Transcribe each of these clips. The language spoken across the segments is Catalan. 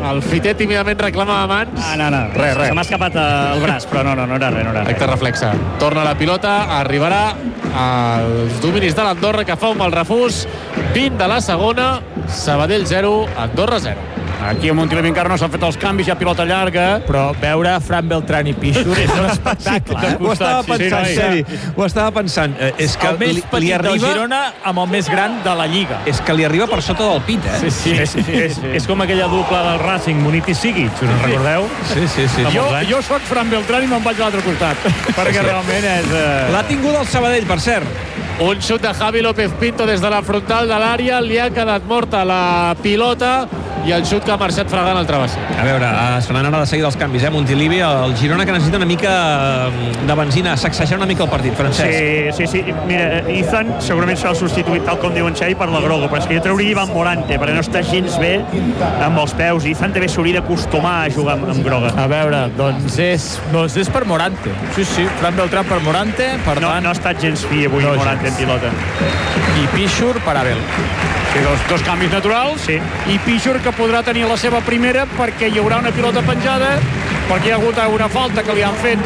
El Fiter tímidament reclamava mans. No. Res. Se m'ha escapat el braç, però no era res. Acte reflexa. Torna la pilota, arribarà als dominis de l'Andorra, que fa un mal refús. 20 de la segona, Sabadell 0, Andorra 0. Aquí a Montilivi encara no s'han fet els canvis, hi ha pilota llarga. Però veure Fran Beltrán i Pichur és un espectacle. Ho estava pensant, Xavi. Ho estava pensant. És que el més petit del Girona amb el més gran de la Lliga. És que li arriba per sota del pit, eh? Sí. És com aquella dupla del Racing, Munit i Sigic, us en recordeu? Sí. Jo soc Fran Beltrán i me'n vaig a l'altre costat, perquè realment és... L'ha tingut el Sabadell, per cert. Un xut de Javi López Pinto des de la frontal de l'àrea, li ha quedat morta la pilota i el xut que ha marxat fregant el travesser. A veure, se n'han anat de seguida els canvis, Montilivi, el Girona, que necessita una mica de benzina, sacsejar una mica el partit, Francesc. Sí. Mira, Izan segurament s'ha substituït, tal com diuen Xavi, per la Grogo, però és que jo trauria Ivan Morante, perquè no està gens bé amb els peus. Izan també s'hauria d'acostumar a jugar amb Groga. A veure, doncs és per Morante. Sí, Fran Beltrán per Morante, per tant... No ha estat gens fi avui Morante en pilota. I Pichur per Abel. Sí, dos canvis naturals, sí. I Pichur, que podrà tenir la seva primera perquè hi haurà una pilota penjada, perquè hi ha hagut una falta que li han fet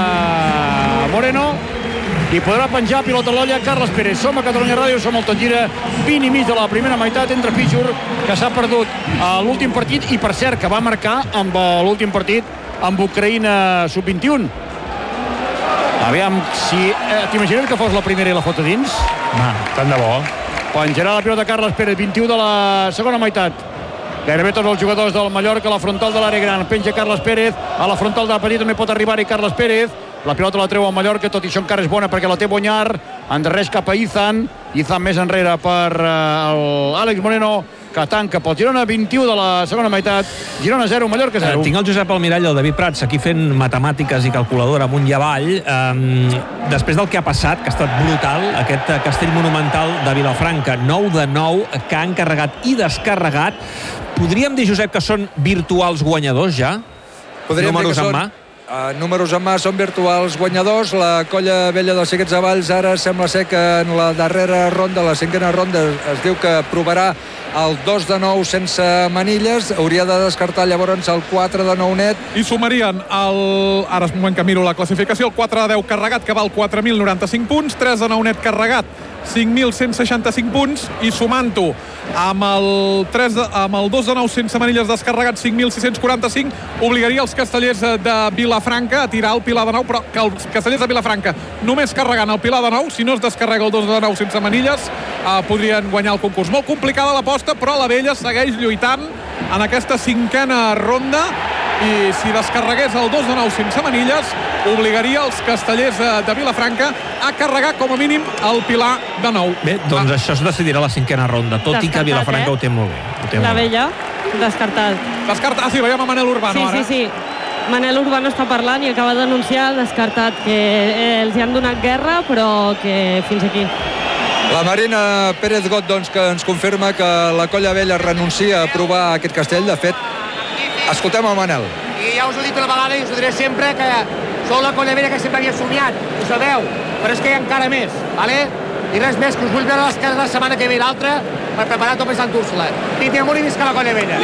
a Moreno, i podrà penjar pilota a l'olla Carles Pérez. Som a Catalunya Ràdio, som al Tot Gira, 20 i mig de la primera meitat entre Pichur, que s'ha perdut a l'últim partit, i per cert, que va marcar amb l'últim partit amb Ucraïna sub-21. Aviam, si t'imagines que fos la primera i la foto dins? Tant de bo. Penjarà la pilota Carles Pérez, 21 de la segona meitat. Gairebé tots els jugadors del Mallorca a la frontal de l'àrea gran. Penja Carles Pérez, a la frontal de la petita també pot arribar-hi Carles Pérez. La pilota la treu al Mallorca, tot i això encara és bona perquè la té Bonyar. Endarreix cap a Izan més enrere per Àlex Moreno, que tanca pel Girona. 21 de la segona meitat, Girona 0, Mallorca 0. Tinc el Josep Almirall i el David Prats aquí fent matemàtiques i calculadora amunt i avall. Després del que ha passat, que ha estat brutal, aquest castell monumental de Vilafranca, 9 de 9, que han carregat i descarregat, podríem dir, Josep, que són virtuals guanyadors ja? Podríem números dir que en mà? Números en mà són virtuals guanyadors. La colla vella dels Xiquets de Valls ara sembla ser que en la darrera ronda, la cinquena ronda, es diu que provarà el 2 de 9 sense manilles. Hauria de descartar llavors el 4 de 9 net. I sumarien ara és un moment que miro la classificació, el 4 de 10 carregat, que val 4.095 punts, 3 de 9 net carregat, 5.165 punts, i sumant-ho amb el 2 de 9 sense manilles descarregat, 5.645, obligaria els castellers de Vilafranca a tirar el pilar de 9, però que els castellers de Vilafranca només carregant el pilar de 9, si no es descarrega el 2 de 9 sense manilles, podrien guanyar el concurs. Molt complicada l'aposta, però la vella segueix lluitant en aquesta cinquena ronda, i si descarregués el 2 de 9 sense manilles, obligaria els castellers de Vilafranca a carregar com a mínim el pilar de 9. Bé, doncs això es decidirà a la cinquena ronda, tot i que Vilafranca ho té molt bé. La vella, descartat. Descartat, sí, veiem a Manel Urbano ara. Sí. Manel Urbano està parlant i acaba d'anunciar descartat, que els hi han donat guerra, però que fins aquí. La Marina Pérez Got, doncs, que ens confirma que la colla vella renuncia a provar aquest castell. De fet, escoltem el Manel. I ja us ho he dit una vegada i us ho diré sempre, que sou la colla vella que sempre havia somiat, ho sabeu, però és que hi ha encara més, ¿vale? I res més, que us vull veure les cares la setmana que ve i l'altra per preparar tot per Sant Úrsula. Titi amunt i visca la colla vella.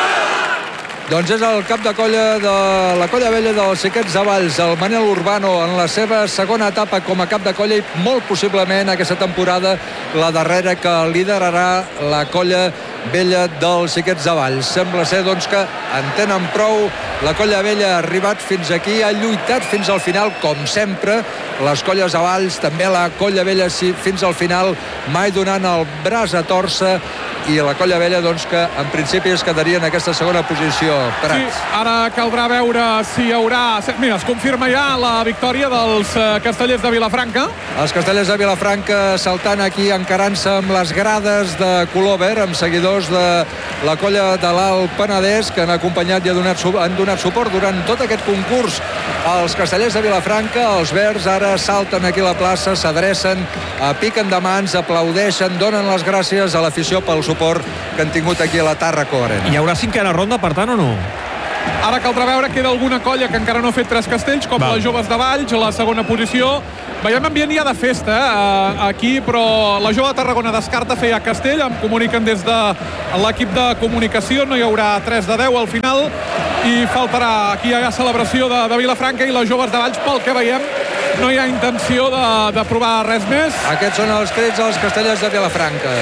Doncs és el cap de colla de la colla vella dels Xiquets de Valls, el Manel Urbano, en la seva segona etapa com a cap de colla, i molt possiblement aquesta temporada la darrera que liderarà la colla vella dels Xiquets de Valls. Sembla ser, doncs, que en tenen prou. La colla vella ha arribat fins aquí, ha lluitat fins al final, com sempre. Les colles de Valls, també la colla vella fins al final, mai donant el braç a torça, i la colla vella, doncs, que en principi es quedaria en aquesta segona posició. Prats. Sí, ara caldrà veure si hi haurà... Mira, es confirma ja la victòria dels castellers de Vilafranca. Els castellers de Vilafranca saltant aquí, encarant-se amb les grades de color verd, amb seguidors de la colla de l'Alt Penedès, que han acompanyat i han donat suport durant tot aquest concurs als castellers de Vilafranca. Els verds ara salten aquí a la plaça, s'adrecen, piquen de mans, aplaudeixen, donen les gràcies a l'afició pel suport que han tingut aquí a la Tàrraco Arena. Hi haurà cinquena ronda, per tant, o no? Ara caldrà veure, queda alguna colla que encara no ha fet 3 castells, com les Joves de Valls, la segona posició. Veiem ambient ja de festa aquí, però la Jove de Tarragona descarta fer ja castell. Em comuniquen des de l'equip de comunicació, no hi haurà 3 de 10 al final, i faltarà, aquí hi ha celebració de Vilafranca, i les Joves de Valls, pel que veiem, no hi ha intenció de provar res més. Aquests són els crits als castellers de Vilafranca.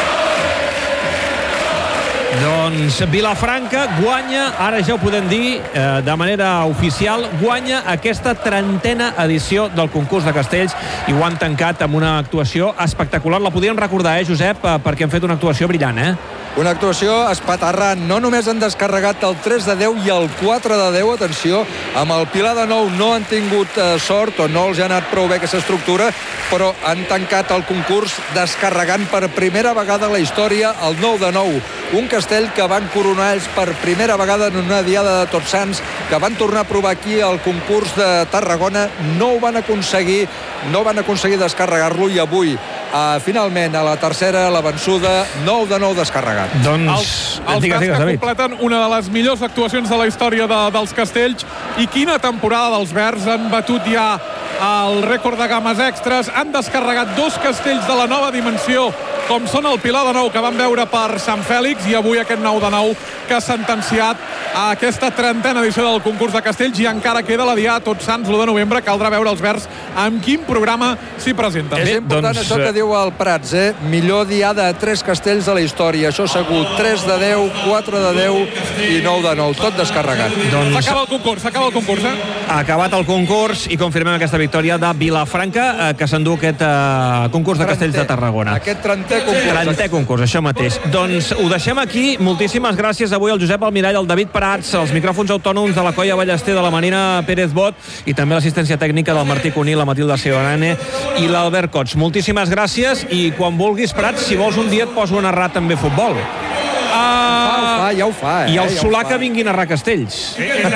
Doncs Vilafranca guanya, ara ja ho podem dir de manera oficial, guanya aquesta 30a edició del concurs de castells, i ho han tancat amb una actuació espectacular. La podríem recordar, Josep, perquè han fet una actuació brillant, Una actuació espaterrant. No només han descarregat el 3 de 10 i el 4 de 10, atenció, amb el Pilar de Nou no han tingut sort, o no els ha anat prou bé aquesta estructura, però han tancat el concurs descarregant per primera vegada a la història el 9 de 9, un castell que van coronar ells per primera vegada en una diada de Tots Sants, que van tornar a provar aquí al concurs de Tarragona. No van aconseguir descarregar-lo, i avui finalment a la tercera, la vençuda, 9 de 9 descarregat. Doncs els Brats que completen una de les millors actuacions de la història dels castells, i quina temporada dels Verds. Han batut ja el rècord de games extres, han descarregat 2 castells de la nova dimensió, com són el Pilar de Nou, que van veure per Sant Fèlix, i avui aquest 9 de 9 que ha sentenciat a aquesta 30a edició del concurs de castells, i encara queda la diada Tots Sants, l'1 de novembre. Caldrà veure els Verds amb quin programa s'hi presenten. És important això que diu el Prats, millor diada a 3 castells de la història, això segur. 3 de 10, 4 de 10 i 9 de 9, tot descarregat. S'acaba el concurs, Ha acabat el concurs, i confirmem aquesta victòria de Vilafranca, que s'endú aquest concurs de castells de Tarragona. Aquest 30è concurs, això mateix. Doncs ho deixem aquí. Moltíssimes gràcies avui al Josep Almirall, al David Prats, als micròfons autònoms de la Colla Ballester, de la Marina Pérez Bot, i també l'assistència tècnica del Martí Cuní, la Matilda Seorane i l'Albert Cots. Moltíssimes gràcies, i quan vulguis, Prats, si vols un dia et poso a narrar també futbol. Ja ho fa. I el Solà que vingui a narrar castells.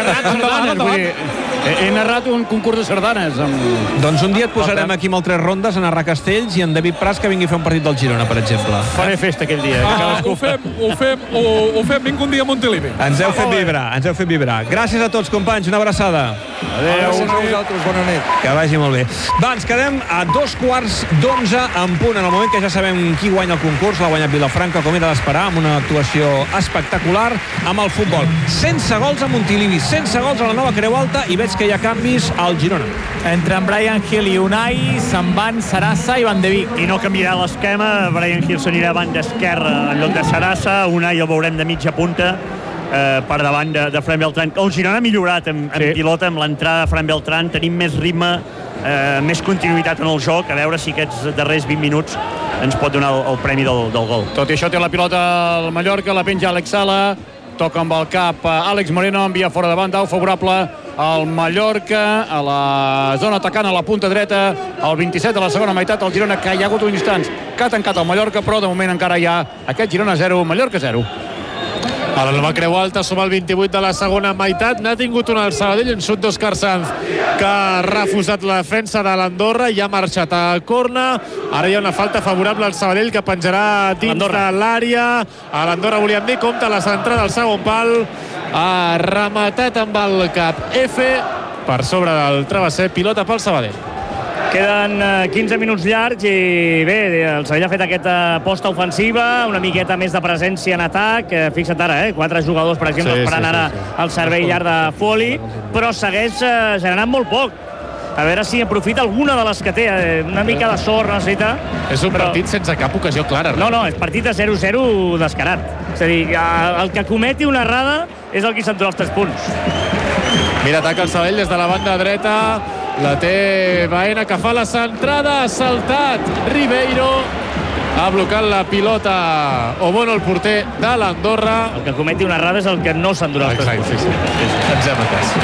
He narrat un concurs de sardanes. Doncs un dia et posarem aquí amb el 3 rondes a narrar castells, i en David Prats que vingui a fer un partit del Girona, per exemple. Faré festa aquell dia. Ho fem, vinc un dia a Montilivi. Ens heu fet vibrar. Gràcies a tots, companys, una abraçada. Adéu. Gràcies a vosaltres, bona nit. Que vagi molt bé. Va, ens quedem a 2:15 en punt, en el moment que ja sabem qui guanya el concurs. L'ha guanyat Vilafranca, com era d'esperar, amb una actuació espectacular amb el futbol. Sense gols a Montilivi, sense gols a la Nova Creu Alta, i veig que hi ha canvis al Girona. Entre en Brian Hill i Unai se'n van Sarassa i Van de Vic. I no canviarà l'esquema. Brian Hill s'anirà a banda esquerra en lloc de Sarassa. Unai el veurem de mitja punta per davant de Fran Beltrán. El Girona ha millorat en pilota, amb l'entrada de Fran Beltrán. Tenim més ritme, més continuïtat en el joc. A veure si aquests darrers 20 minuts ens pot donar el premi del gol. Tot i això té la pilota el Mallorca, la penja Alex Sala, toca amb el cap Àlex Moreno, envia fora de banda, favorable al Mallorca, a la zona atacant, a la punta dreta, al 27 de la segona meitat, el Girona, que hi ha hagut uns instants que ha tancat el Mallorca, però de moment encara hi ha aquest Girona 0, Mallorca 0. A la Nova Creu Alta som al 28 de la segona meitat. N'ha tingut un al Sabadell, en xut d'Òscar Sanz, que ha refusat la defensa de l'Andorra i ha marxat a corna. Ara hi ha una falta favorable al Sabadell, que penjarà dins de l'àrea. A l'Andorra, volíem dir, compta la centrada del segon pal. Ha rematat amb el cap F per sobre del travesser, pilota pel Sabadell. Queden 15 minuts llargs i bé, el Sabadell ha fet aquesta aposta ofensiva, una miqueta més de presència en atac. Fixa't ara, 4 jugadors, per exemple, esperant ara el servei llarg de Foley, però segueix generant molt poc. A veure si aprofita alguna de les que té. Una mica de sort necessita. És un partit sense cap ocasió clara. No, és partit de 0-0 descarat. És a dir, el que cometi una errada és el que s'endurà els 3 punts. Mira, ataca el Sabadell des de la banda dreta. La té Baena, que fa la centrada. Ha saltat Ribeiro. Ha blocat la pilota Obono, el porter de l'Andorra. El que cometi una errada és el que no s'endurà els 3 punts. Sí. Ens hem entès.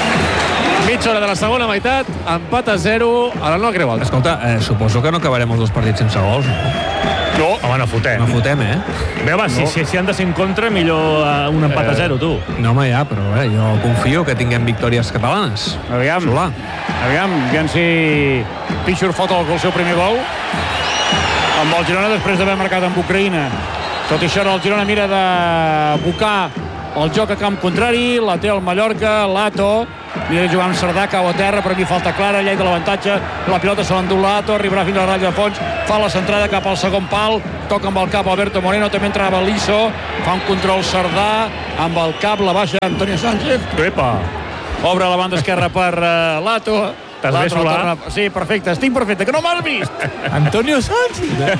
Mitja hora de la segona meitat, empat a 0 a la Nova Creu Alta. Escolta, suposo que no acabarem els 2 partits sense gols, no? No, home, no fotem. No fotem, Bé, home, si han de ser en contra, millor un empat a 0, tu. No, home, ja, però jo confio que tinguem victòries catalanes. Aviam si Pichur fot el seu primer gol amb el Girona després d'haver marcat amb Ucraïna. Tot i això, el Girona mira de bucar el joc a camp contrari, la té el Mallorca, Lato, mira jugant Cerdà, cau a terra, per aquí falta clara, llei de l'avantatge, la pilota se l'endú Lato, arribarà fins a la ratlla de fons, fa la centrada cap al segon pal, toca amb el cap Alberto Moreno, també entrava Liso, fa un control Cerdà, amb el cap la baixa Antonio Sánchez, obre la banda esquerra per Lato. T'has bé solar? Sí, perfecte, estic perfecte, que no m'has vist! Antonio Sánchez!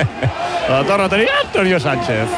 La torna a tenir Antonio Sánchez.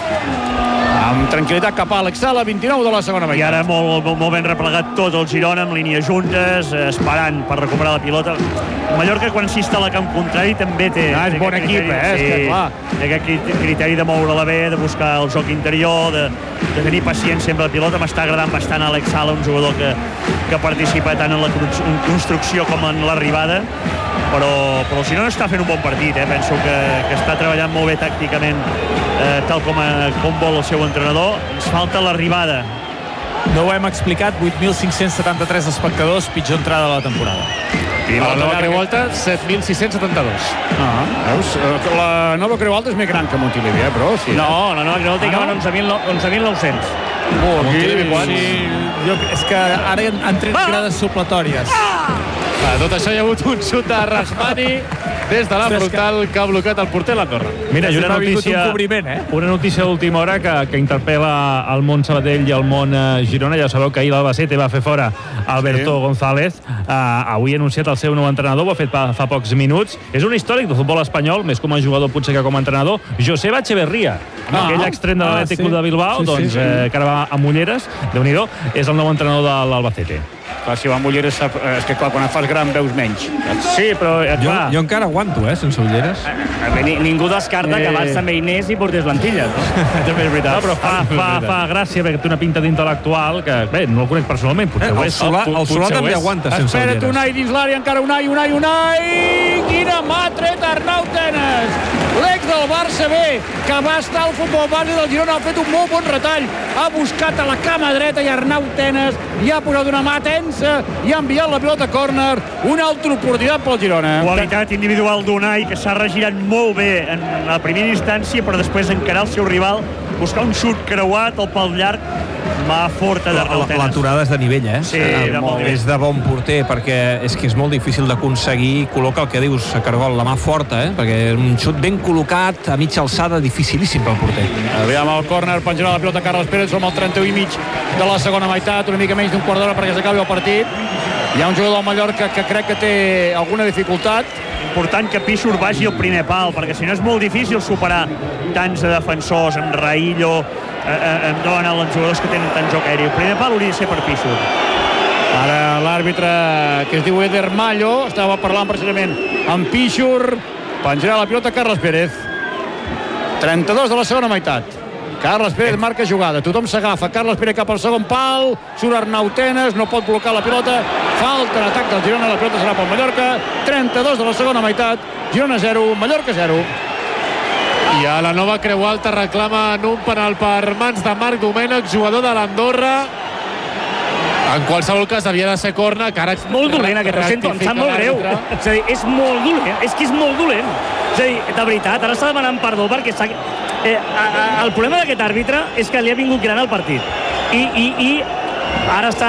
Amb tranquil·litat cap a Àlex Sala, 29 de la segona meitat. I ara molt ben replegat tot el Girona, amb línies juntes, esperant per recuperar la pilota. El Mallorca, quan s'instal·la a camp contrari, també té... és bon equip, és que clar. Té aquest criteri de moure-la bé, de buscar el joc interior, de tenir paciència amb la pilota. M'està agradant bastant Àlex Sala, un jugador que participa tant en la construcció com en l'arribada, però el Girona està fent un bon partit, penso que està treballant molt bé tàcticament, tal com vol el seu entrenador. Ens falta l'arribada. No ho hem explicat, 8.573 espectadors, pitjor entrada de la temporada. I la nova Creu Alta, 7.672. Veus? La nova Creu Alta és més gran que Montilivi, però sí. No, la nova Creu Alta hi caben 11.900. Montilivi, quants? És que ara han tret grades supletòries. A tot això hi ha hagut un xut de Rahmani des de la frontal que ha blocat el porter l'Andorra. Mira, i una notícia d'última hora que interpel·la el món Sabadell i el món Girona. Ja sabeu que ahir l'Albacete va fer fora Alberto González. Avui ha anunciat el seu nou entrenador, ho ha fet fa pocs minuts. És un històric del futbol espanyol, més com a jugador potser que com a entrenador, Joseba Echeverría, aquell extrem de l'Atlètic Club de Bilbao, que ara va a Mulleres, Déu-n'hi-do, és el nou entrenador de l'Albacete. Clar, si va amb ulleres, és que clar, quan et fas gran veus menys. Sí, però clar... Jo encara aguanto, sense ulleres. Ningú descarta que abans també hi anés i portés lentilles. També és veritat. No, però fa gràcia perquè té una pinta d'intel·lectual que, bé, no el conec personalment, potser ho és. El Solà també aguanta sense ulleres. Espera't, Unai dins l'àrea, encara Unai! Quina mà ha tret Arnau Tenes! L'ex del Barça B, que va estar al futbol base del Girona, ha fet un molt bon retall. Ha buscat a la cama dreta i Arnau Tenes i ha posat una mà tensa i ha enviat la pilota a córner. Una altra oportunitat pel Girona. Qualitat individual d'Unai, que s'ha regirat molt bé en la primera instància, però després encarar el seu rival, buscar un xut creuat, el pal llarg, mà forta d'Arnau Tenes. L'aturada és de nivell, Sí, de molt nivell. És de bon porter, perquè és que és molt difícil d'aconseguir. Col·loca el que dius, Cargol, la mà forta, perquè és un xut ben col·locat, a mitja alçada, dificilíssim pel porter. Aviam el córner, penjarà la pilota Carles Pérez, som al 31 i mig de la segona meitat, una mica menys d'un quart d'hora perquè s'acabi el partit. Hi ha un jugador del Mallorca que crec que té alguna dificultat. Important que Píxur vagi al primer pal, perquè si no és molt difícil superar tants defensors, amb Raillo, amb Donald, els jugadors que tenen tant joc aeri. El primer pal hauria de ser per Píxur. Ara l'àrbitre, que es diu Eder Mallo, estava parlant precisament amb Píxur. Penjarà la pilota Carles Pérez. 32 de la segona meitat. Carles Pérez marca jugada, tothom s'agafa, Carles Pérez cap al segon pal, surt Arnau Tenes, no pot blocar la pilota, falta en atac del Girona, la pilota serà pel Mallorca. 32 de la segona meitat, Girona 0, Mallorca 0. I a la nova Creu Alta reclamen un penal per mans de Marc Domènech, jugador de l'Andorra. En qualsevol cas havia de ser corna, que ara... Molt dolent aquest, ho sento, em sap molt greu. És a dir, és molt dolent, és que és molt dolent. És a dir, de veritat, ara està demanant perdó perquè el problema d'aquest àrbitre és que li ha vingut gran el partit. I ara està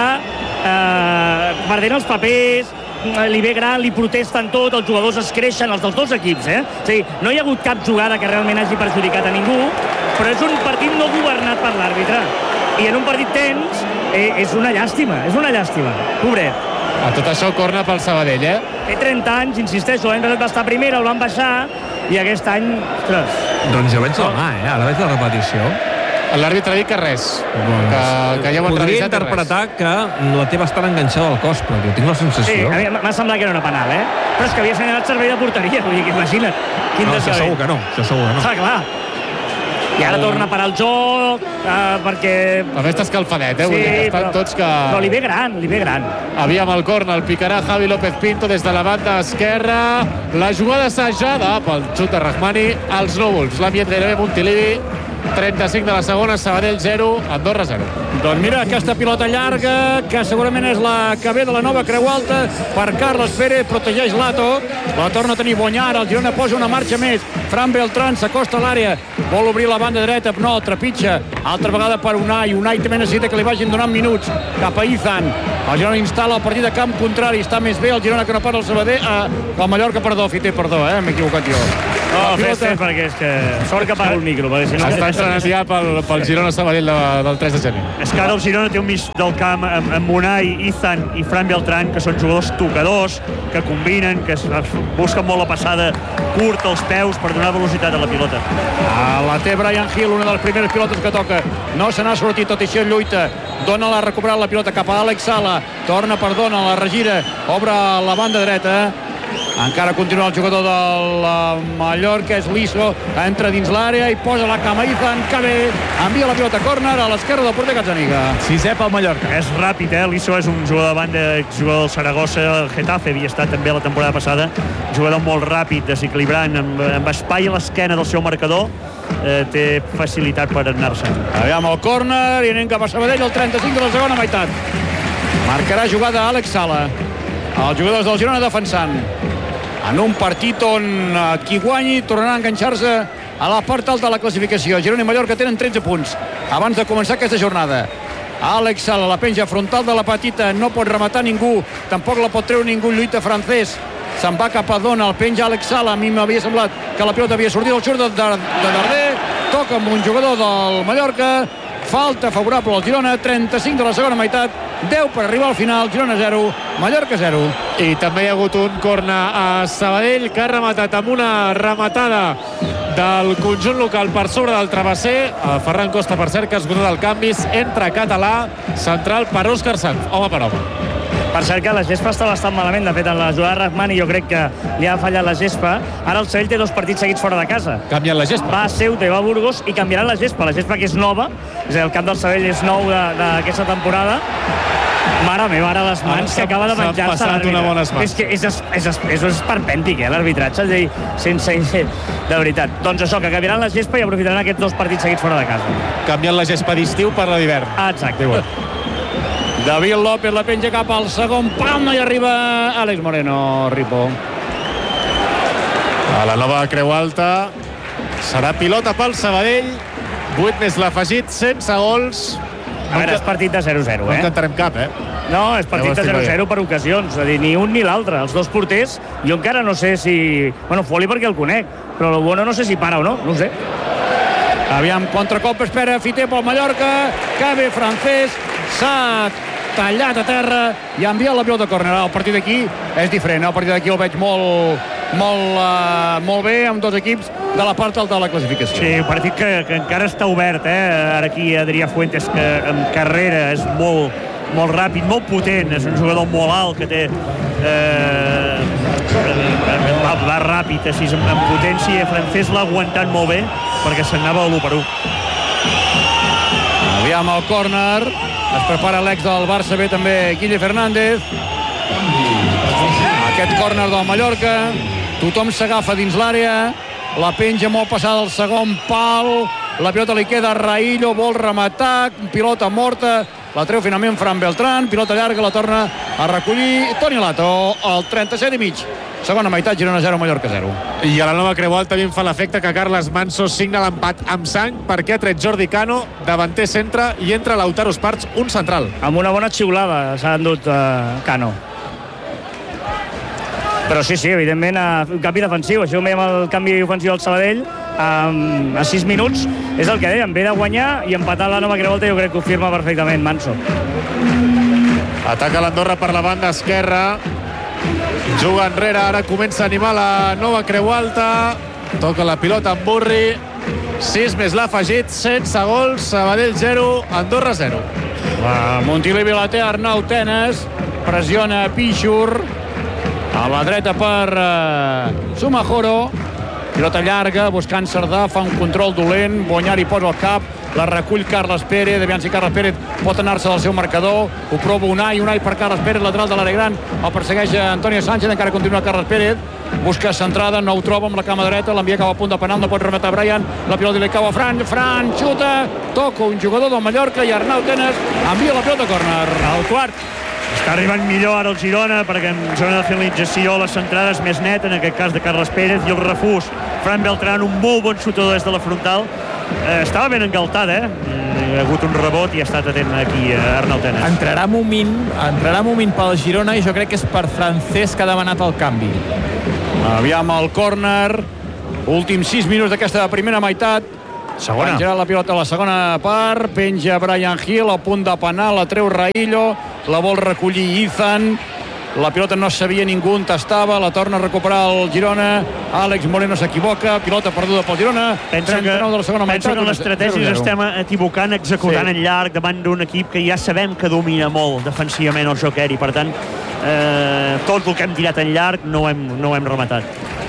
perdent els papers, li ve gran, li protesten tot, els jugadors es creixen, els dels dos equips, És a dir, no hi ha hagut cap jugada que realment hagi perjudicat a ningú, però és un partit no governat per l'àrbitre. I en un partit tens és una llàstima, pobret. A tot això, corna pel Sabadell, Té 30 anys, insisteixo, l'any passat va estar primera, el van baixar, i aquest any, ostres... Doncs jo veig la mà, ara veig la repetició. L'àrbitre ha dit que res, que ja ho han podria revisat. interpretar que la té bastant enganxada al cos, però jo tinc la sensació... Sí, a mi m'ha semblat que era una penal, Però és que havia assenyalat servei de porteria, vull dir que imagina't. Això segur que no, Ah, clar. I ara torna a parar el joc, perquè... També està escalfadet, Sí, vull dir que estan tots que... Però li ve gran. Aviam el córner, el picarà Javi López Pinto des de la banda esquerra. La jugada assajada pel xut de Rahmani als núvols. L'ha enviat gairebé Montilivi 35 de la segona, Sabadell 0, Andorra 0. Doncs mira, aquesta pilota llarga, que segurament és la que ve de la nova Creu Alta, per Carles Pérez, protegeix Lato, la torna a tenir Bonyar, el Girona posa una marxa més, Fran Beltrán s'acosta a l'àrea, vol obrir la banda dreta, no, trepitja, altra vegada per Unai també necessita que li vagin donant minuts, cap a Izan, el Girona instal·la el partit de camp contrari, està més bé el Girona que no para el Sabadell, el Mallorca, Fiter, m'he equivocat jo. No, fes, perquè és que sort que apago el micro, perquè si no... Està entrenat ja pel Girona Sabadell del 3 de gener. És que ara el Girona té un mig del camp amb Unai, Izan i Fran Beltrán, que són jugadors tocadors, que combinen, que busquen molt la passada curta als peus per donar velocitat a la pilota. La té Brian Hill, una de les primeres pilotes que toca. No se n'ha sortit, tot i així lluita. Dona l'ha recuperat la pilota cap a Àlex Sala. Torna per Dona, la regira. Obre la banda dreta. Encara continua el jugador del Mallorca, és Liso, entra dins l'àrea i posa la cama Izan, que bé, envia la pilota a córner a l'esquerra del porter Gazzaniga. 6è pel Mallorca. És ràpid, Liso és un jugador de banda, jugador del Saragossa, el Getafe, havia estat també la temporada passada, jugador molt ràpid, desequilibrant, amb espai a l'esquena del seu marcador, té facilitat per anar-se. Aviam el córner i anem cap a Sabadell, el 35 de la segona meitat. Marcarà jugada Àlex Sala. Els jugadors del Girona defensant. En un partit on qui guanyi tornarà a enganxar-se a la part alta de la classificació. Girona i Mallorca tenen 13 punts abans de començar aquesta jornada. Àlex Sala, la penja frontal de la petita, no pot rematar ningú, tampoc la pot treure ningú, lluita francès. Se'n va cap a Dona, el penja Àlex Sala, a mi m'havia semblat que la pilota havia sortit, el xut de Darder, toca amb un jugador del Mallorca, falta favorable al Girona, 35 de la segona meitat, 10 per arribar al final, Girona 0, Mallorca 0. I també hi ha hagut un corner a Sabadell que ha rematat amb una rematada del conjunt local per sobre del travesser. Ferran Costa, per cert, que ha esgotat el canvis, entra Català, central per Òscar Sanz, home per home. Per cert que la gespa està bastant malament, de fet en la jugada de Rahmani jo crec que li ha fallat la gespa. Ara el Sabadell té 2 partits seguits fora de casa. Canvien la gespa. Va a Ceuta i va a Burgos i canviaran la gespa que és nova, és a dir, el camp del Sabadell és nou d'aquesta temporada. Mare meva, ara les mans que acaba de menjar-se l'àrbitre. És que és esperpèntic, l'arbitratge, és a dir, sense... De veritat. Doncs això, que canviaran la gespa i aprofitaran aquests 2 partits seguits fora de casa. Canviant la gespa d'estiu per la d'hivern. Exacte. David López la penja cap al segon pam i arriba Àlex Moreno, Ripo. A la nova Creu Alta serà pilota pel Sabadell, 8 més l'afegit, sense gols. A veure, és partit de 0-0, No en cantarem cap, No, és partit de 0-0 per ocasions, és a dir, ni un ni l'altre. Els 2 porters, jo encara no sé si... Bueno, Foli perquè el conec, però el Bueno no sé si para o no, no ho sé. Aviam, contracop, espera Fiter pel Mallorca, cabe francès, s'ha tallat a terra i ha enviat la pilota a córner. El partit d'aquí és diferent, el partit d'aquí el veig molt bé amb 2 equips de la part alta de la classificació. Sí, un partit que encara està obert, Ara aquí Adrià Fuentes, que en carrera és molt ràpid, molt potent, és un jugador molt alt que té va ràpid, així en potència. Francès l'ha aguantat molt bé perquè se'n anava a l'1-1. Aviam el córner, es prepara l'ex del Barça B també, Guille Fernández. Aquest córner del Mallorca, tothom s'agafa dins l'àrea, la penja molt passada al segon pal, la pilota li queda a Raillo, vol rematar, pilota morta, la treu finalment Fran Beltrán, pilota llarga, la torna a recollir Toni Lato, al 37 i mig. Segona meitat, Girona 0, Mallorca 0. I a la nova Creu Alta també em fa l'efecte que Carles Manso signa l'empat amb sang perquè ha tret Jordi Cano, davanter centre, i entra Lautaro Esparts, un central. Amb una bona xiulada s'ha endut Cano. Però sí, evidentment, un canvi defensiu. Això ho veiem el canvi ofensiu del Sabadell. A 6 minuts, és el que dèiem, ve de guanyar i empatar la nova Creu Alta, jo crec que ho firma perfectament Manso. Ataca l'Andorra per la banda esquerra, juga enrere, ara comença a animar la nova Creu Alta, toca la pilota amb Burri, 6 més l'afegit, sense gols, Sabadell 0, Andorra 0. Montilivi la té Arnau Tenes, pressiona Pichur, a la dreta per Sumajoro, pilota llarga, buscant Cerdà, fa un control dolent, Bonyar hi posa el cap, la recull Carles Pérez, aviam si Carles Pérez pot anar-se del seu marcador, ho prova Unai per Carles Pérez, lateral de l'àrea gran, el persegueix Antonio Sánchez, encara continua Carles Pérez, busca centrada, no ho troba amb la cama dreta, l'envia cap a punt de penal, no pot remetre a Brian, la pilota li cau a Fran, xuta, toca un jugador del Mallorca i Arnau Tenas envia la pilota a córner. El quart. Està arribant millor ara el Girona perquè en zona de finalització les centrades més net, en aquest cas de Carles Pérez, i el refús Fran Beltrán, un molt bon xutador des de la frontal. Estava ben engaltat, Hi ha hagut un rebot i ha estat atent aquí Arnau Tenas. Entrarà Momín pel Girona i jo crec que és per Francesc que ha demanat el canvi. Aviam el córner, últims 6 minuts d'aquesta primera meitat. Penjarà la pilota a la segona part, penja Brian Hill, a punt de penal, la treu Raillo, la vol recollir Ethan, la pilota no sabia ningú on estava, la torna a recuperar el Girona, Àlex Moreno s'equivoca, pilota perduda pel Girona, 39 de la segona meitat. Penso que l'estratègia estem equivocant, executant en llarg davant d'un equip que ja sabem que domina molt defensivament el joc aeri, per tant tot el que hem tirat en llarg no ho hem rematat.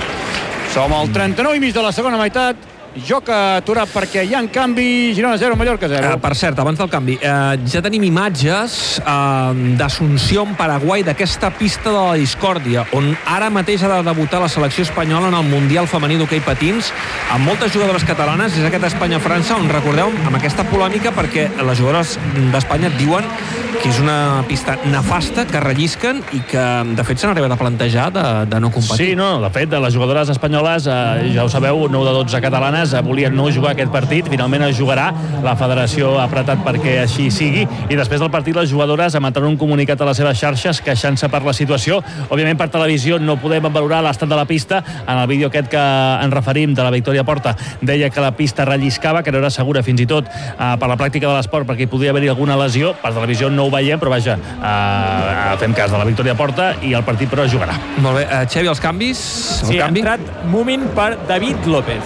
Som al 39 i mig de la segona meitat, joc aturat perquè hi ha canvi, Girona 0, Mallorca 0. Per cert, abans del canvi, ja tenim imatges d'Asunción, Paraguai, d'aquesta pista de la discòrdia, on ara mateix ha de debutar la selecció espanyola en el Mundial femení d'hoquei patins, amb moltes jugadores catalanes. És aquest Espanya-França, on recordeu, amb aquesta polèmica, perquè les jugadores d'Espanya diuen que és una pista nefasta, que rellisquen i que, de fet, s'han arribat a plantejar de no competir. Sí, no, de fet, les jugadores espanyoles, ja ho sabeu, 9 de 12 catalanes, volien no jugar aquest partit, finalment es jugarà, la federació ha apretat perquè així sigui, i després del partit les jugadores emetran un comunicat a les seves xarxes queixant-se per la situació. Òbviament per televisió no podem valorar l'estat de la pista. En el vídeo aquest que ens referim de la Victòria Porta deia que la pista relliscava, que no era segura fins i tot per la pràctica de l'esport, perquè hi podia haver-hi alguna lesió. Per televisió no ho veiem, però vaja, fem cas de la Victòria Porta i el partit però es jugarà. Molt bé, Xevi, els canvis? Sí, ha entrat Momín per David López.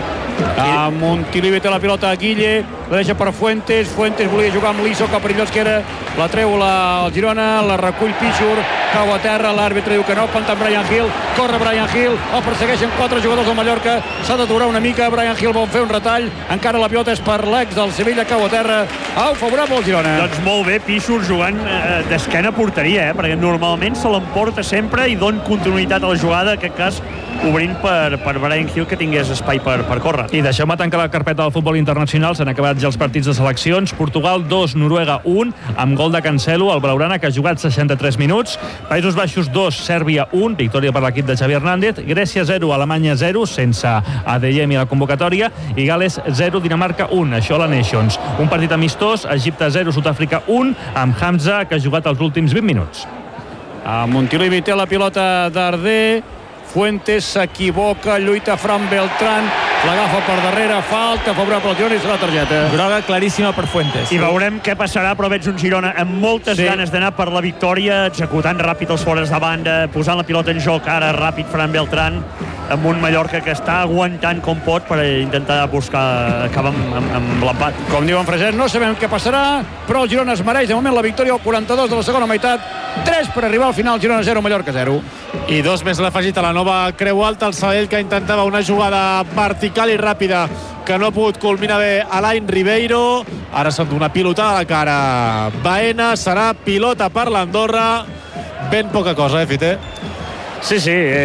Montilivi té la pilota a Guille, la deixa per Fuentes volia jugar amb l'Iso, que perillós que era, la treu el Girona, la recull Pichur, cau a terra, l'àrbitre diu que no, pentant Brian Hill, corre Brian Hill, el persegueixen 4 jugadors del Mallorca, s'ha d'aturar una mica, Brian Hill vol fer un retall, encara la pilota és per l'ex del Sevilla, cau a terra, favorable al Girona. Doncs molt bé, Pichur jugant d'esquena a porteria, perquè normalment se l'emporta sempre i don continuïtat a la jugada, en aquest cas obrint per Brian Hill, que tingués espai per córrer. I deixeu-me tancar la carpeta del futbol internacional. S'han acabat ja els partits de seleccions. Portugal 2, Noruega 1, amb gol de Cancelo, el blaugrana, que ha jugat 63 minuts. Països Baixos 2, Sèrbia 1, victòria per l'equip de Xavi Hernández. Grècia 0, Alemanya 0, sense Adeyemi a la convocatòria. I Gales 0, Dinamarca 1, això a la Nations. Un partit amistós, Egipte 0, Sud-àfrica 1, amb Hamza, que ha jugat els últims 20 minuts. Montilivi té la pilota Darder, Fuentes s'equivoca, lluita Fran Beltrán, l'agafa per darrere, falta favorable al Girona i serà targeta. Groga claríssima per Fuentes. I veurem què passarà, però veig un Girona amb moltes ganes d'anar per la victòria, executant ràpid els fores de banda, posant la pilota en joc ara ràpid Fran Beltrán, amb un Mallorca que està aguantant com pot per intentar buscar acabar amb l'empat. Com diu en Fraser, no sabem què passarà, però el Girona es mereix de moment la victòria al 42 de la segona meitat, 3 per arribar al final, Girona 0, Mallorca 0. I 2 més l'ha afegit a la nova Creu Alta, el Sabadell, que intentava una jugada vertical i ràpida que no ha pogut culminar bé Alain Ribeiro. Ara s'ha una pilotada a la cara Baena, serà pilota per l'Andorra. Ben poca cosa, Fite? Sí,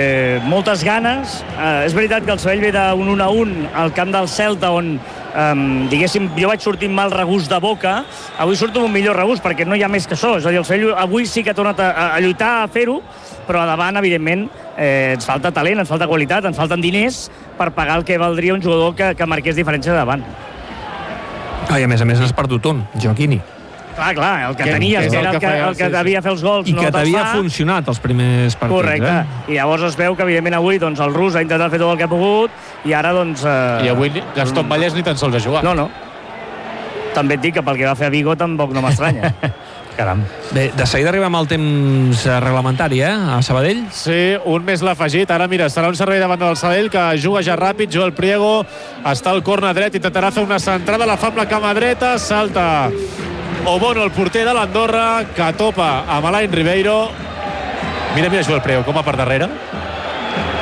moltes ganes. És veritat que el Sabadell ve d'un 1-1 al camp del Celta, on diguéssim, jo vaig sortir amb mal regust de boca. Avui surto amb un millor regust perquè no hi ha més que això. És a dir, el Sabadell avui sí que ha tornat a lluitar, a fer-ho, però a davant, evidentment, ens falta talent, ens falta qualitat, ens falten diners per pagar el que valdria un jugador que marqués diferència de davant. I a més n'has perdut un, Joaquini. Clar, el que tenies, que era el que devia fer els gols, i no que t'havia funcionat els primers partits. Correcte. I llavors es veu que, evidentment, avui el rus ha intentat fer tot el que ha pogut i ara, I avui Gastón Vallès ni tan sols ha jugat. No. També et dic que pel que va fer a Vigo tampoc no m'estranya. Caram. Bé, de seguida arribem al temps reglamentari, a Sabadell. Sí, un més l'ha afegit. Ara, mira, serà un servei davant del Sabadell que juga ja ràpid. Joel Priego està al corner dret, intentarà fer una centrada, la fa amb la cama dreta, salta Obono, el porter de l'Andorra, que topa amb Alain Ribeiro. Mira Joel Priego, com va per darrere.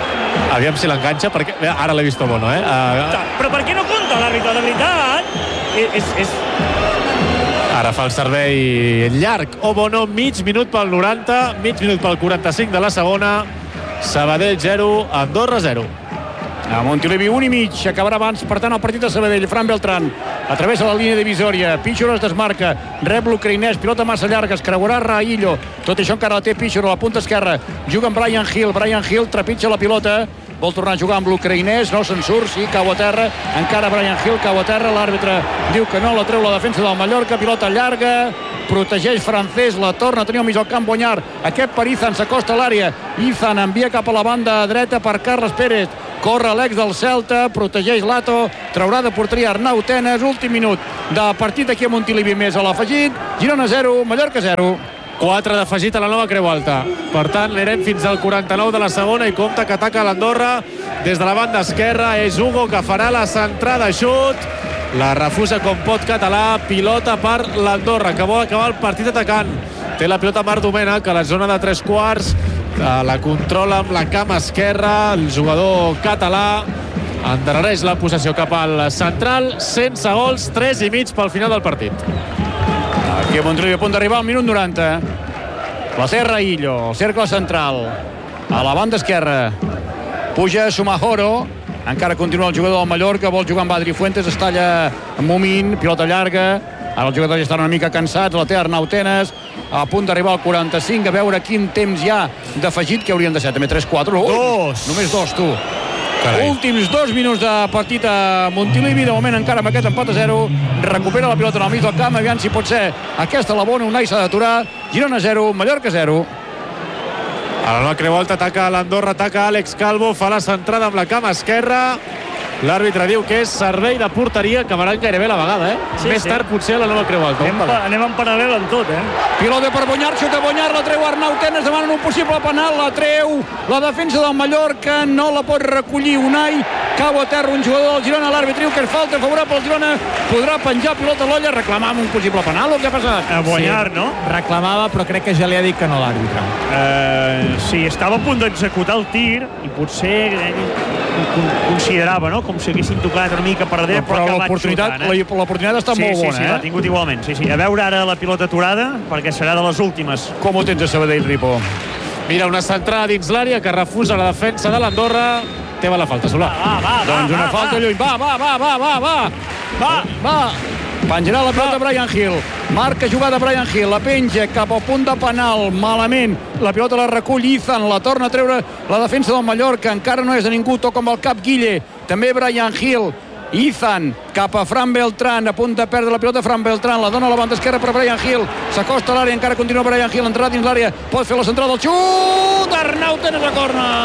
Aviam si l'enganxa, perquè ara l'he vist Obono, Però per què no compta l'àrbitre, de veritat? Ara fa el servei llarg. Obono, mig minut pel 90, mig minut pel 45 de la segona. Sabadell 0, Andorra 0. A Montilivi 1,5, acabarà abans, per tant, el partit de Sabadell. Fran Beltrán atravessa la línia divisòria, Pichur es desmarca, rep l'ucraïnès, pilota massa llarga, es creuarà Raillo, tot això encara la té Pichur a la punta esquerra, juga amb Brian Hill trepitja la pilota, vol tornar a jugar amb l'ucraïnès, no se'n surt, sí, cau a terra, encara Brian Hill cau a terra, l'àrbitre diu que no, la treu la defensa del Mallorca, pilota llarga, protegeix Francés, la torna a tenir al mig del camp Bonyar, aquest per Izan, s'acosta a l'àrea, Izan envia cap a la banda dreta per Carles Pérez, corre l'ex del Celta, protegeix Lato, traurà de porteria Arnau Tenes, últim minut de partit aquí a Montilivi més a l'afegit, Girona 0, Mallorca 0. 4 d'afegit a la nova Creu Alta. Per tant, anirem fins al 49 de la segona i compta que ataca l'Andorra des de la banda esquerra. És Hugo que farà la centrada, xut. La refusa com pot Català, pilota per l'Andorra, que vol acabar el partit atacant. Té la pilota Marc Domènech, que a la zona de 3/4 la controla amb la cama esquerra, el jugador català endarrereix la possessió cap al central, sense gols, 3,5 pel final del partit. Aquí a Montilivi a punt d'arribar al minut 90. La té Raillo, el cercle central, a la banda esquerra, puja Sumajoro, encara continua el jugador del Mallorca, vol jugar amb Adri Fuentes, es talla Momín, pilota llarga, ara els jugadors ja estan una mica cansats, la té Arnau Tenes, a punt d'arribar al 45, a veure quin temps hi ha d'afegit, que haurien de ser també 3-4. Només 2, tu. Carai. Últims 2 minuts de partit a Montilivi, de moment encara amb aquest empat a 0, recupera la pilota en el mig del camp, aviam si pot ser aquesta la bona, Unai s'ha d'aturar, Girona 0, Mallorca 0. A la nova Creu Alta ataca l'Andorra, ataca Àlex Calvo, fa la centrada amb la cama esquerra. L'àrbitre diu que és servei de porteria, que acabaran gairebé la vegada, Sí, més tard potser a la nova Creu Alta. Anem en paral·lel en tot, Pilota per Bonyar, xuta Bonyar, la treu Arnau Tenes, demanen un possible penal, la treu la defensa del Mallorca, no la pot recollir Unai, cau a terra un jugador del Girona, l'àrbitre diu que és falta favorable al Girona, podrà penjar pilota a l'olla, reclamar un possible penal, o què ha passat? A Bonyar, no? Reclamava, però crec que ja li ha dit que no l'àrbitre. Sí, estava a punt d'executar el tir i potser considerava, no?, com si haguessin tocat una mica per darrere, però l'oportunitat està molt bona, Sí, l'ha tingut igualment. Sí. A veure ara la pilota aturada, perquè serà de les últimes. Com ho tens a Sabadell, Ripo? Mira, una centrada dins l'àrea que refusa la defensa de l'Andorra. Té la falta, Solà. Doncs una falta lluny. Va. Penjarà la pilota Brian Hill. Marca jugada Brian Hill. La penja cap al punt de penal. Malament. La pilota la recull Izan. La torna a treure la defensa del Mallorca. Encara no és de ningú. Toca amb el cap Guille. També Brian Hill. Izan cap a Fran Beltrán, a punt de perdre la pilota Fran Beltrán, la dona a la banda esquerra per Brian Hill, s'acosta a l'àrea, encara continua Brian Hill, entrarà dins l'àrea, pot fer la centrada del xut, Arnau Tenes a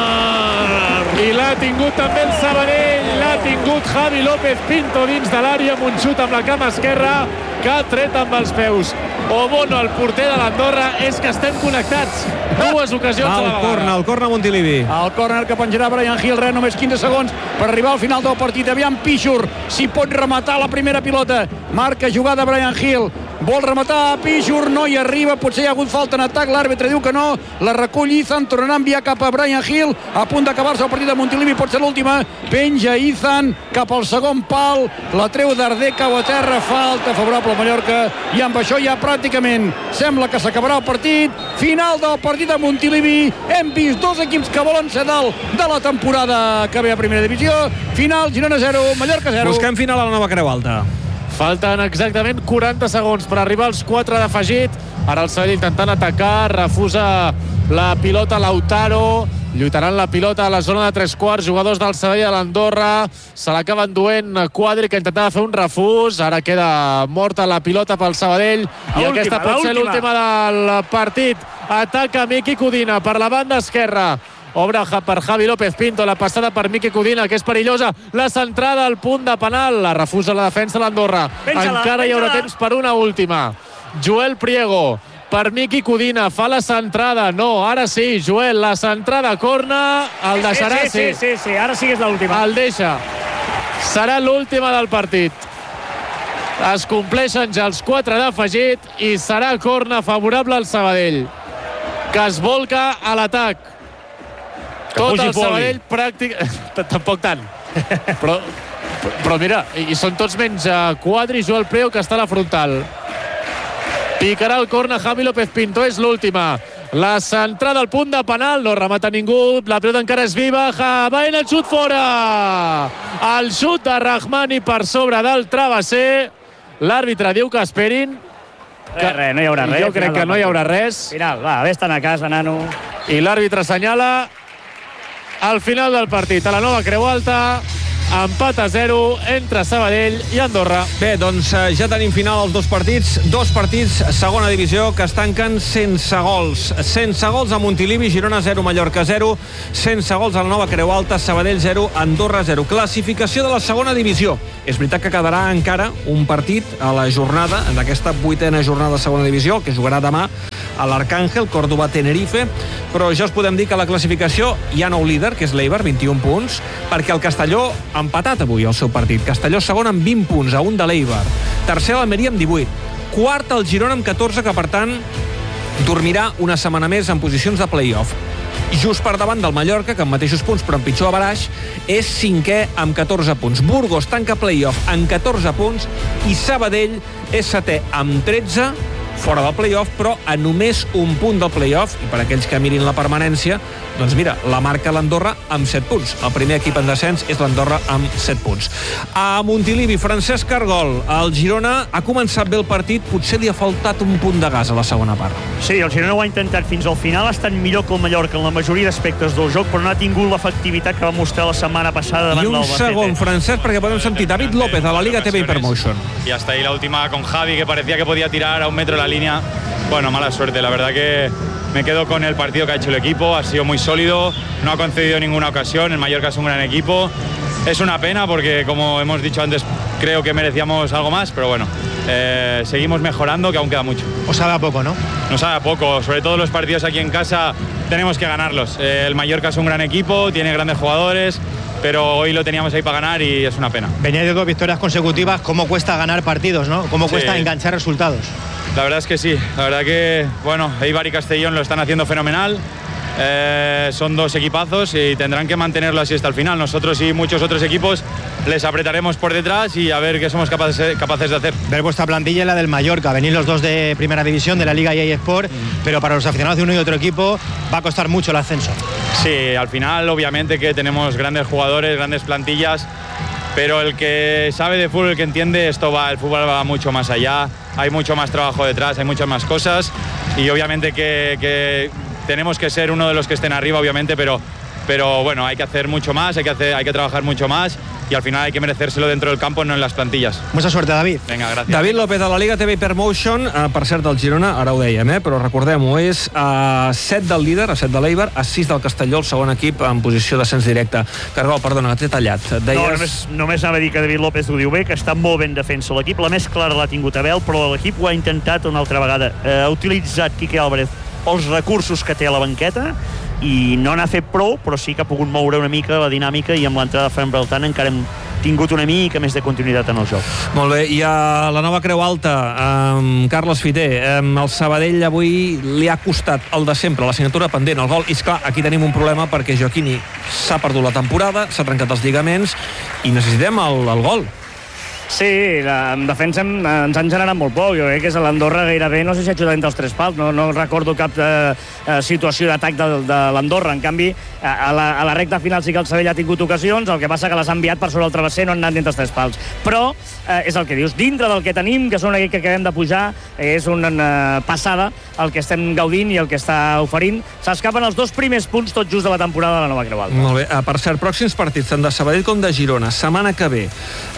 córner i l'ha tingut també el Sabadell, l'ha tingut Javi López Pinto dins de l'àrea amb un xut amb la cama esquerra que ha tret amb els peus. Obono, el porter de l'Andorra, és que estem connectats. Dues ocasions a la vegada. El corner Montilivi. El córner que penjarà Brian Hill, només 15 segons per arribar al final del partit. Aviam Pichur, si pot rematar la primera pilota. Marca jugada Brian Hill. Vol rematar Pichur, no hi arriba, potser hi ha hagut falta en atac, l'àrbitre diu que no, la recull Izan, tornarà a enviar cap a Brian Hill, a punt d'acabar-se el partit de Montilivi, pot ser l'última, penja Izan cap al segon pal, la treu Darder, cau a terra, falta favorable al Mallorca, i amb això ja pràcticament sembla que s'acabarà el partit, final del partit de Montilivi, hem vist dos equips que volen ser dalt de la temporada que ve a primera divisió, final, Girona 0, Mallorca 0. Busquem final a la nova Creu Alta. Falten exactament 40 segons per arribar als 4 d'afegit. Ara el Sabadell intentant atacar, refusa la pilota Lautaro, lluitaran la pilota a la zona de 3/4, jugadors del Sabadell a l'Andorra, se l'acaba enduent Quadri, que intentava fer un refús, ara queda morta la pilota pel Sabadell, i aquesta pot ser l'última del partit. Ataca Miqui Codina per la banda esquerra, obre per Javi López Pinto, la passada per Miqui Codina, que és perillosa, la centrada al punt de penal, la refusa la defensa de l'Andorra, encara hi haurà temps per una última. Joel Priego per Miqui Codina, fa la centrada, no, ara sí, Joel, la centrada, corna, el deixarà, sí, ara sí que és l'última. El deixa, serà l'última del partit. Es compleixen ja els 4 d'afegit i serà corna favorable al Sabadell, que es volca a l'atac. Tot el Sabadell pràctic... Tampoc tant. Però Però mira, i són tots menys Quadri i Joel Preu, que està a la frontal. Picarà el corna Javi López Pinto, és l'última. La centrada al punt de penal, no remata ningú, la pilota encara és viva, Baena, el xut fora! El xut de Rahmani per sobre del travesser. L'àrbitre diu que esperin. Res, no hi haurà res. Jo crec que no hi haurà res. Final, va, vés-te'n a casa, nano. I l'àrbitre assenyala al final del partit. A la Nova Creu Alta, empat a 0 entre Sabadell i Andorra. Bé, doncs ja tenim final els dos partits, segona divisió, que es tanquen sense gols. Sense gols a Montilivi, Girona 0, Mallorca 0, sense gols a la Nova Creu Alta, Sabadell 0, Andorra 0. Classificació de la segona divisió. És veritat que quedarà encara un partit a la jornada, en aquesta 8a jornada de segona divisió, que jugarà demà a l'Arcàngel, Córdoba-Tenerife, però ja us podem dir que a la classificació hi ha nou líder, que és l'Eibar, 21 punts, perquè el Castelló ha empatat avui el seu partit. Castelló segon amb 20 punts, a un de l'Eibar. Tercer l'Almeria amb 18. Quart el Girona amb 14, que per tant dormirà una setmana més en posicions de play-off. Just per davant del Mallorca, que amb mateixos punts però amb pitjor averaix, és cinquè amb 14 punts. Burgos tanca play-off amb 14 punts i Sabadell és setè amb 13, fora del play-off, però a només un punt del play-off, i per aquells que mirin la permanència, doncs mira, la marca l'Andorra amb 7 punts. El primer equip en descens és l'Andorra amb 7 punts. A Montilivi, Francesc Cargol, el Girona ha començat bé el partit, potser li ha faltat un punt de gas a la segona part. Sí, el Girona ho ha intentat fins al final, ha estat millor que el Mallorca en la majoria d'aspectes del joc, però no ha tingut l'efectivitat que va mostrar la setmana passada davant l'Albacete. I un segon, Francesc, perquè podem sentir David López a la Liga TV Hypermotion. Y hasta ahí la última con Javi, que parecía que podía tirar a un metro de la línea. Bueno, mala suerte, la verdad que me quedo con el partido que ha hecho el equipo, ha sido muy sólido, no ha concedido ninguna ocasión, el Mallorca es un gran equipo. Es una pena porque, como hemos dicho antes, creo que merecíamos algo más, pero bueno, seguimos mejorando, que aún queda mucho. Os sabe a poco, ¿no? Nos sabe a poco, sobre todo los partidos aquí en casa tenemos que ganarlos. El Mallorca es un gran equipo, tiene grandes jugadores, pero hoy lo teníamos ahí para ganar y es una pena. Veníais de 2 victorias consecutivas, ¿cómo cuesta ganar partidos, no? ¿Cómo cuesta enganchar resultados? La verdad es que sí, la verdad que, bueno, Eibar y Castellón lo están haciendo fenomenal. Son dos equipazos y tendrán que mantenerlo así hasta el final. Nosotros y muchos otros equipos les apretaremos por detrás y a ver qué somos capaces de hacer. Ver vuestra plantilla y la del Mallorca, venís los dos de primera división de la Liga EA Sport, pero para los aficionados de uno y otro equipo va a costar mucho el ascenso. Sí, al final obviamente que tenemos grandes jugadores, grandes plantillas, pero el que sabe de fútbol, el que entiende, el fútbol va mucho más allá, hay mucho más trabajo detrás, hay muchas más cosas y obviamente que tenemos que ser uno de los que estén arriba, obviamente, pero bueno, hay que hacer mucho más, hay que trabajar mucho más y al final hay que merecérselo dentro del campo, no en las plantillas. Mucha suerte, David. Venga, gracias. David López de la Liga TV Hypermotion, per cert del Girona, ara ho dèiem, però recordem-ho, és a 7 del líder, a 7 de l'Eibar, a 6 del Castelló, el segon equip en posició d'ascens directe. Cargol, perdona, t'he tallat. Deies... No, només anava a dir que David López ho diu bé, que està molt ben defensa l'equip, la més clara l'ha tingut Abel, però l'equip ho ha intentat una altra vegada. Ha utilitzat Quique Álvarez els recursos que té a la banqueta i no n'ha fet prou, però sí que ha pogut moure una mica la dinàmica i amb l'entrada de Fran Beltrán encara hem tingut una mica més de continuïtat en el joc. Molt bé, i a la Nova Creu Alta, Carles Fiter, el Sabadell avui li ha costat el de sempre, la signatura pendent, el gol, i esclar, aquí tenim un problema perquè Joaquini s'ha perdut la temporada, s'ha trencat els lligaments i necessitem el gol. Sí, en defensa ens han generat molt poc. Jo crec que és a l'Andorra gairebé, no sé si ha xutat entre els 3 pals, no recordo cap situació d'atac de l'Andorra. En canvi, a la recta final sí que el Sabadell ha tingut ocasions, el que passa que les ha enviat per sobre el travesser, no han anat dintre els 3 pals. Però és el que dius, dintre del que tenim, que són aquells que acabem de pujar, és una passada el que estem gaudint i el que està oferint. S'escapen els 2 primers punts tot just de la temporada de la Nova Creu Alta. Molt bé, per cert, pròxims partits tant de Sabadell com de Girona, setmana que ve,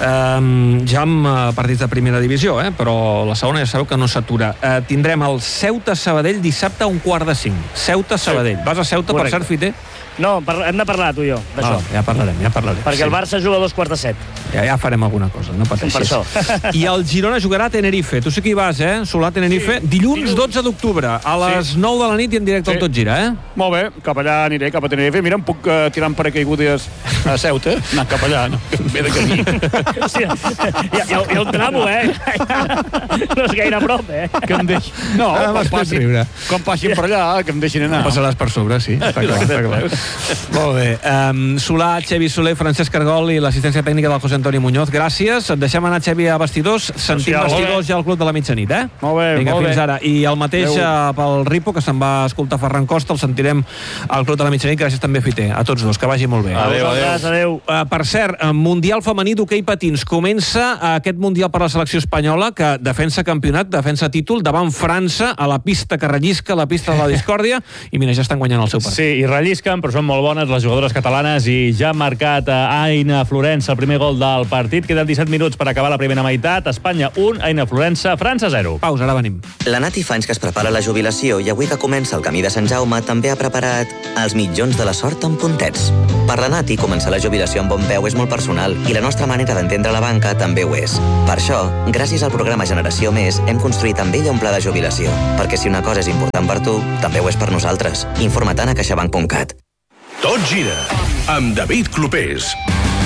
ja amb partits de primera divisió, però la segona ja sabeu que no s'atura. Tindrem el Ceuta-Sabadell dissabte a 4:45. Ceuta-Sabadell. Vas a Ceuta, per cert, Fiter? No, hem de parlar, tu i jo, d'això. Ja parlarem. Perquè el Barça juga a 2:45. Ja farem alguna cosa, no pateixis. I el Girona jugarà a Tenerife. Tu sí que hi vas, Solà, Tenerife. Dilluns 12 d'octubre, a les 9 de la nit i en directe al Tot Gira, Molt bé, cap allà aniré, cap a Tenerife. Mira, em puc tirar en paracaigudes a Ceuta? Anar cap allà, no? Ve de camí. Hòstia, Hi ha un tramo, No és gaire a prop, Que em deixin... No, quan passin per allà, que em deixin anar. Passaràs per sobre, sí. Està clar. Molt bé. Solà, Xevi Soler, Francesc Argol i l'assistència tècnica del José Antonio Muñoz. Gràcies. Et deixem anar, Xevi, a vestidors. Sentim vestidors ja al Club de la Mitjanit, Molt bé, vinga, fins ara. I el mateix pel Ripo, que se'n va escoltar Ferran Costa, el sentirem al Club de la Mitjanit. Gràcies també, Fiter. A tots dos, que vagi molt bé. Adéu. Per cert, Mundial femení d'hoquei patins. Comença aquest Mundial per la selecció espanyola, que defensa campionat, defensa títol, davant França, a la pista que rellisca, la pista de la discòrdia, i mira, ja estan guanyant el seu partit. Sí, i rellisquen, però són molt bones les jugadores catalanes, i ja ha marcat Aina Florença el primer gol del partit. Queden 17 minuts per acabar la primera meitat. Espanya 1, Aina Florença, França 0. Pausa, ara venim. La Nati fa anys que es prepara la jubilació i avui que comença el camí de Sant Jaume també ha preparat els mitjons de la sort en puntets. Per la Nati, començar la jubilació amb bon peu és molt personal i la nostra manera d'entendre la banca també ho és. Per això, gràcies al programa Generació Més, hem construït amb ella un pla de jubilació, perquè si una cosa és important per tu, també ho és per nosaltres. Informa't a caixabank.cat. Tot gira amb David Clopés.